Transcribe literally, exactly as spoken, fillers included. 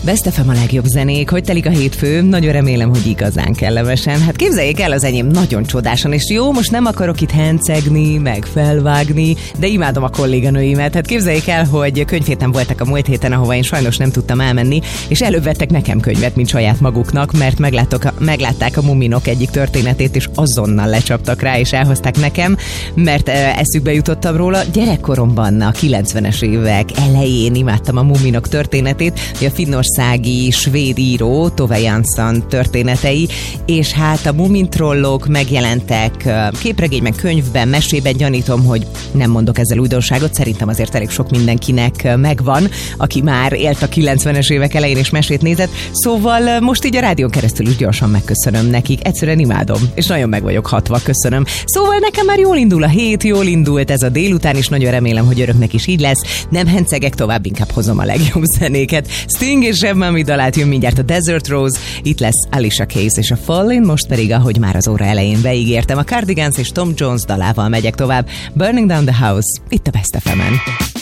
Best ef em a legjobb zenék, hogy telik a hétfő, nagyon remélem, hogy igazán kellemesen. Hát képzeljék el, az enyém nagyon csodásan, és jó, most nem akarok itt hencegni, meg felvágni, de imádom a kolléganőimet. Hát képzeljék el, hogy könyvhéten voltak a múlt héten, ahova én sajnos nem tudtam elmenni, és előbb vettek nekem könyvet, mint saját maguknak, mert megláttok, meglátták a Muminok egyik történetét, és azonnal lecsaptak rá, és elhozták nekem, mert eszükbe jutottam róla. Gyerekkoromban a kilencvenes évek elején imádtam a Muminok történetét, a finnországi svéd író Tove Jansson történetei, és hát a Mumintrollok megjelentek képregényben, könyvben, mesében, gyanítom, hogy nem mondok ezzel újdonságot, szerintem azért elég sok mindenkinek megvan, aki már élt a kilencvenes évek elején és mesét nézett, szóval most így a rádión keresztül is gyorsan megköszönöm nekik, egyszerűen imádom, és nagyon meg vagyok hatva, köszönöm. Szóval nekem már jól indul a hét, jól indult ez a délután, és nagyon remélem, hogy öröknek is így lesz. Nem hencegek tovább, inkább hozom a legjobb zenéket. Sting és Zseb Mami dalát jön mindjárt a Desert Rose, itt lesz Alicia Keys és a Fallin, most pedig, ahogy már az óra elején beígértem, a Cardigans és Tom Jones dalával megyek tovább. Burning Down the House, itt a Best ef emen.